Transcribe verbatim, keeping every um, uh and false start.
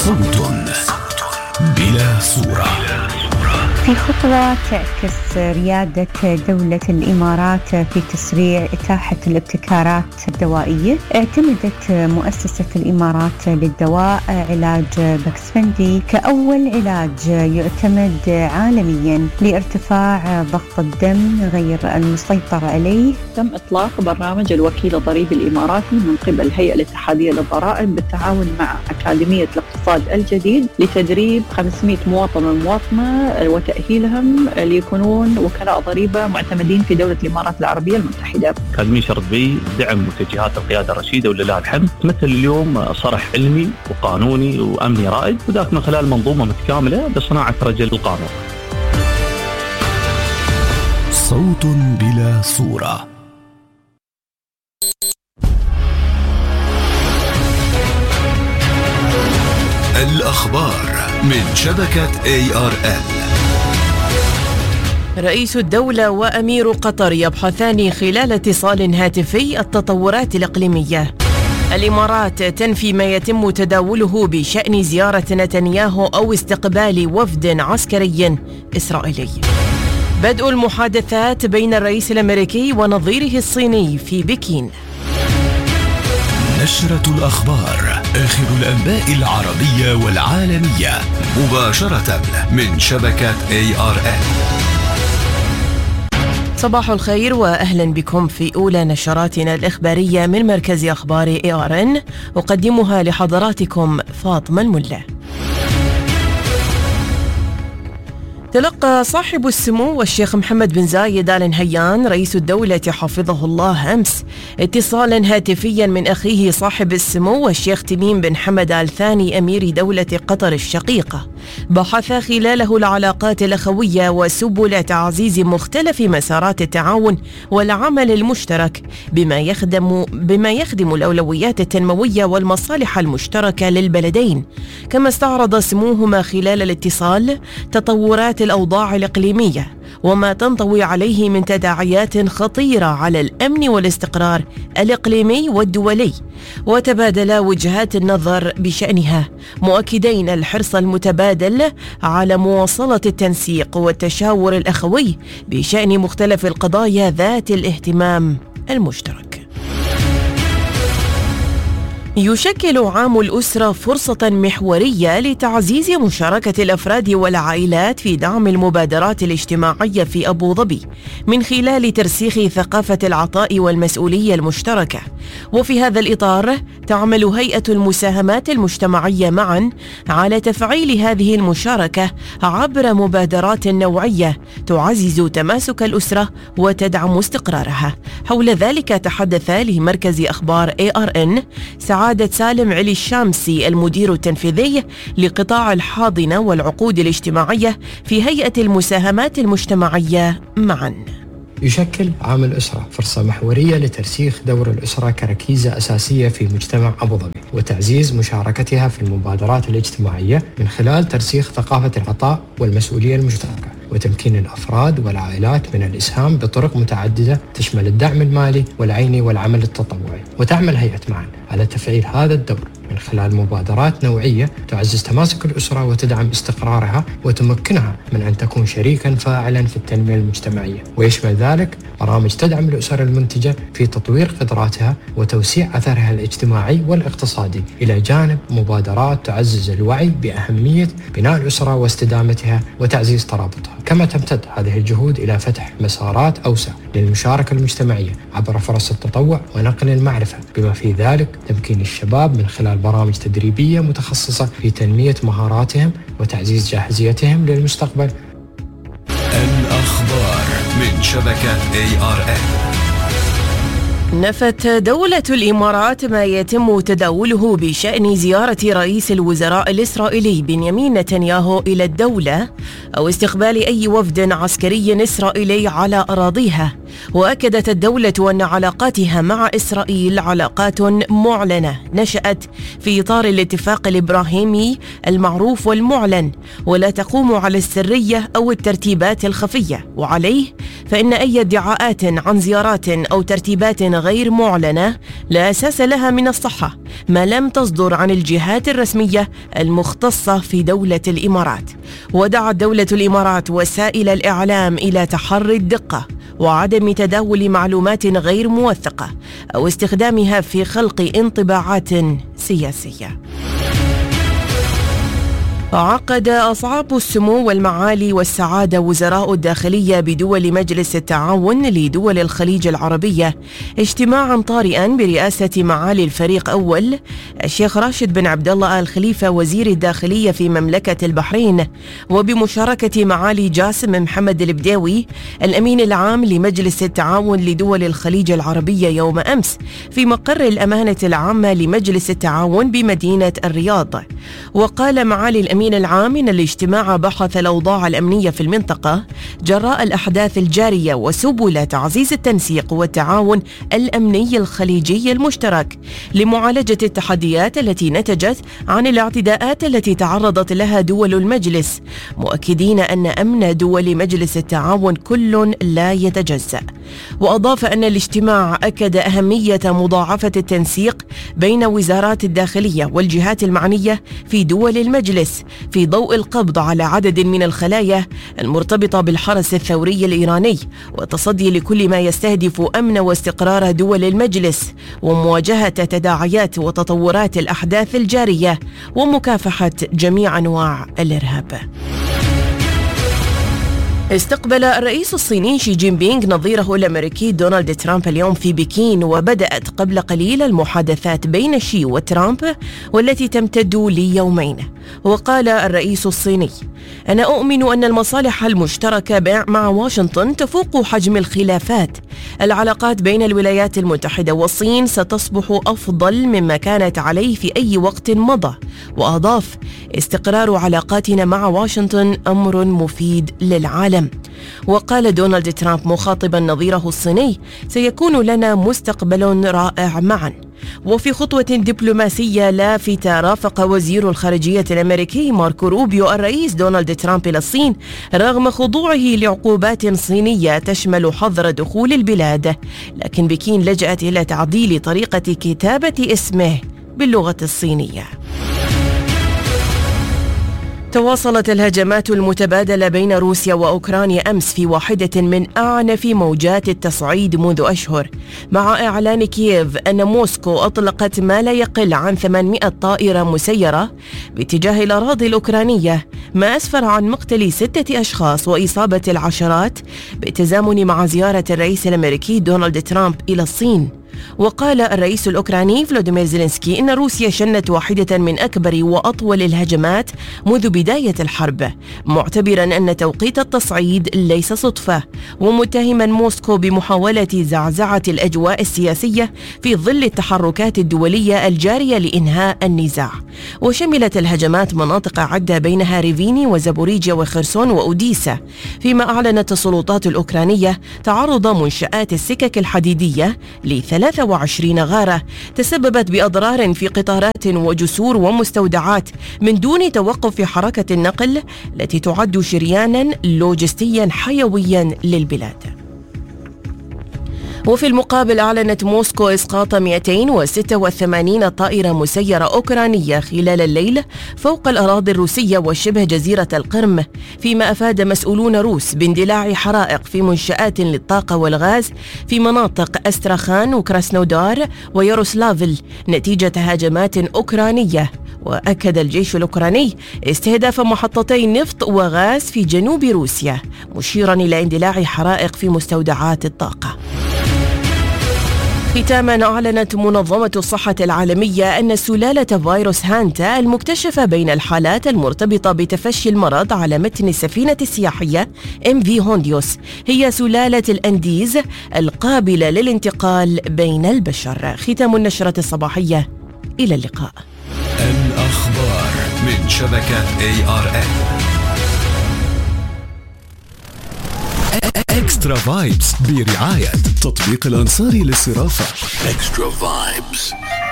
صوت بلا صورة. في خطوة تعكس ريادة دولة الإمارات في تسريع إتاحة الابتكارات الدوائية، اعتمدت مؤسسة الإمارات للدواء علاج باكسفندي كأول علاج يعتمد عالميا لارتفاع ضغط الدم غير المسيطر عليه. تم إطلاق برنامج الوكيل الضريبي الإماراتي من قبل الهيئة الاتحادية للضرائب بالتعاون مع أكاديمية الاقتصاد الجديد لتدريب خمسمائة مواطن ومواطنة وتأهيلهم ليكونون وكلاء ضريبة معتمدين في دولة الإمارات العربية المتحدة. أكاديمية شرطبي دعم متجهات القيادة الرشيدة ولله الحمد، تمثل اليوم صرح علمي وقانوني وأمني رائد، وذاك من خلال منظومة متكاملة لصناعة رجل القانون. صوت بلا صورة. الأخبار من شبكة إيه آر إل. رئيس الدولة وأمير قطر يبحثان خلال اتصال هاتفي التطورات الإقليمية. الإمارات تنفي ما يتم تداوله بشأن زيارة نتنياهو أو استقبال وفد عسكري إسرائيلي. بدء المحادثات بين الرئيس الأمريكي ونظيره الصيني في بكين. نشرة الأخبار، آخر الأنباء العربية والعالمية، مباشرة من شبكة إيه آر إل. صباح الخير وأهلا بكم في أولى نشراتنا الإخبارية من مركز أخبار إيه آر إن، أقدمها لحضراتكم فاطمة الملا. تلقى صاحب السمو والشيخ محمد بن زايد آل نهيان رئيس الدولة حفظه الله أمس اتصالا هاتفيا من أخيه صاحب السمو والشيخ تميم بن حمد آل ثاني أمير دولة قطر الشقيقة، بحث خلاله العلاقات الأخوية وسبل تعزيز مختلف مسارات التعاون والعمل المشترك بما يخدم بما يخدم الأولويات التنموية والمصالح المشتركة للبلدين. كما استعرض سموهما خلال الاتصال تطورات الأوضاع الإقليمية وما تنطوي عليه من تداعيات خطيرة على الأمن والاستقرار الإقليمي والدولي، وتبادلا وجهات النظر بشأنها، مؤكدين الحرص المتبادل على مواصلة التنسيق والتشاور الأخوي بشأن مختلف القضايا ذات الاهتمام المشترك. يشكل عام الأسرة فرصة محورية لتعزيز مشاركة الأفراد والعائلات في دعم المبادرات الاجتماعية في أبو ظبي من خلال ترسيخ ثقافة العطاء والمسؤولية المشتركة. وفي هذا الإطار تعمل هيئة المساهمات المجتمعية معا على تفعيل هذه المشاركة عبر مبادرات نوعية تعزز تماسك الأسرة وتدعم استقرارها. حول ذلك تحدث لمركز أخبار إيه آر إن سعادة سالم علي الشامسي المدير التنفيذي لقطاع الحاضنة والعقود الاجتماعية في هيئة المساهمات المجتمعية معا. يشكل عام الأسرة فرصة محورية لترسيخ دور الأسرة كركيزة أساسية في مجتمع أبو ظبي وتعزيز مشاركتها في المبادرات الاجتماعية من خلال ترسيخ ثقافة العطاء والمسؤولية المشتركة وتمكين الأفراد والعائلات من الإسهام بطرق متعددة تشمل الدعم المالي والعيني والعمل التطوعي. وتعمل هيئة معا على تفعيل هذا الدور من خلال مبادرات نوعية تعزز تماسك الأسرة وتدعم استقرارها وتمكنها من أن تكون شريكا فاعلا في التنمية المجتمعية، ويشمل ذلك برامج تدعم الأسر المنتجة في تطوير قدراتها وتوسيع أثرها الاجتماعي والاقتصادي، إلى جانب مبادرات تعزز الوعي بأهمية بناء الأسرة واستدامتها وتعزيز ترابطها. كما تمتد هذه الجهود إلى فتح مسارات أوسع للمشاركة المجتمعية عبر فرص التطوع ونقل المعرفة، بما في ذلك تمكين الشباب من خلال برامج تدريبية متخصصة في تنمية مهاراتهم وتعزيز جاهزيتهم للمستقبل. الأخبار من شبكة إيه آر إل. نفت دولة الإمارات ما يتم تداوله بشأن زيارة رئيس الوزراء الإسرائيلي بنيامين نتنياهو إلى الدولة أو استقبال أي وفد عسكري إسرائيلي على أراضيها، وأكدت الدولة أن علاقاتها مع إسرائيل علاقات معلنة نشأت في إطار الاتفاق الإبراهيمي المعروف والمعلن، ولا تقوم على السرية أو الترتيبات الخفية، وعليه فإن أي ادعاءات عن زيارات أو ترتيبات غير معلنة لا أساس لها من الصحة ما لم تصدر عن الجهات الرسمية المختصة في دولة الإمارات. ودعت دولة الإمارات وسائل الإعلام إلى تحري الدقة وعدم تداول معلومات غير موثقة أو استخدامها في خلق انطباعات سياسية. عقد أصحاب السمو والمعالي والسعادة وزراء الداخلية بدول مجلس التعاون لدول الخليج العربية اجتماعا طارئا برئاسة معالي الفريق أول الشيخ راشد بن عبد الله آل خليفة وزير الداخلية في مملكة البحرين، وبمشاركة معالي جاسم محمد البداوي الأمين العام لمجلس التعاون لدول الخليج العربية يوم أمس في مقر الأمانة العامة لمجلس التعاون بمدينة الرياض. وقال معالي الأمين العام إن الاجتماع بحث الأوضاع الأمنية في المنطقة جراء الأحداث الجارية وسبل تعزيز التنسيق والتعاون الأمني الخليجي المشترك لمعالجة التحديات التي نتجت عن الاعتداءات التي تعرضت لها دول المجلس، مؤكدين أن أمن دول مجلس التعاون كل لا يتجزأ. وأضاف أن الاجتماع أكد أهمية مضاعفة التنسيق بين وزارات الداخلية والجهات المعنية في دول المجلس في ضوء القبض على عدد من الخلايا المرتبطة بالحرس الثوري الإيراني، وتصدي لكل ما يستهدف أمن واستقرار دول المجلس، ومواجهة تداعيات وتطورات الأحداث الجارية، ومكافحة جميع أنواع الإرهاب. استقبل الرئيس الصيني شي جين بينغ نظيره الأمريكي دونالد ترامب اليوم في بكين، وبدأت قبل قليل المحادثات بين شي وترامب والتي تمتد ليومين. وقال الرئيس الصيني: أنا أؤمن أن المصالح المشتركة مع واشنطن تفوق حجم الخلافات. العلاقات بين الولايات المتحدة والصين ستصبح أفضل مما كانت عليه في أي وقت مضى. وأضاف: استقرار علاقاتنا مع واشنطن أمر مفيد للعالم. وقال دونالد ترامب مخاطبا نظيره الصيني: سيكون لنا مستقبل رائع معا. وفي خطوة دبلوماسية لافتة رافق وزير الخارجية الأمريكي ماركو روبيو الرئيس دونالد ترامب إلى الصين رغم خضوعه لعقوبات صينية تشمل حظر دخول البلاد، لكن بكين لجأت إلى تعديل طريقة كتابة اسمه باللغة الصينية. تواصلت الهجمات المتبادلة بين روسيا وأوكرانيا أمس في واحدة من أعنف موجات التصعيد منذ أشهر، مع إعلان كييف أن موسكو أطلقت ما لا يقل عن ثمانمائة طائرة مسيرة باتجاه الأراضي الأوكرانية، ما أسفر عن مقتل ستة أشخاص وإصابة العشرات بالتزامن مع زيارة الرئيس الأمريكي دونالد ترامب إلى الصين. وقال الرئيس الأوكراني فلوديمير زيلينسكي إن روسيا شنت واحدة من أكبر وأطول الهجمات منذ بداية الحرب، معتبرا أن توقيت التصعيد ليس صدفة، ومتهما موسكو بمحاولة زعزعة الأجواء السياسية في ظل التحركات الدولية الجارية لإنهاء النزاع. وشملت الهجمات مناطق عدة بينها ريفيني وزابوريجيا وخرسون وأوديسا، فيما أعلنت السلطات الأوكرانية تعرض منشآت السكك الحديدية لثلاث ثلاثة وعشرين غارة تسببت بأضرار في قطارات وجسور ومستودعات من دون توقف حركة النقل التي تعد شريانا لوجستيا حيويا للبلاد. وفي المقابل أعلنت موسكو إسقاط مئتين وستة وثمانين طائرة مسيرة أوكرانية خلال الليل فوق الأراضي الروسية وشبه جزيرة القرم، فيما أفاد مسؤولون روس باندلاع حرائق في منشآت للطاقة والغاز في مناطق أستراخان وكراسنودار وياروسلافل نتيجة هجمات أوكرانية. وأكد الجيش الأوكراني استهداف محطتي نفط وغاز في جنوب روسيا، مشيرا إلى اندلاع حرائق في مستودعات الطاقة. ختاما، أعلنت منظمة الصحة العالمية أن سلالة فيروس هانتا المكتشفة بين الحالات المرتبطة بتفشي المرض على متن السفينة السياحية إم في هونديوس هي سلالة الأنديز القابلة للانتقال بين البشر. ختام النشرة الصباحية، إلى اللقاء. الأخبار من شبكة إيه آر إن. اكسترا فايبس برعاية تطبيق الأنصاري للصرافة. اكسترا فايبس.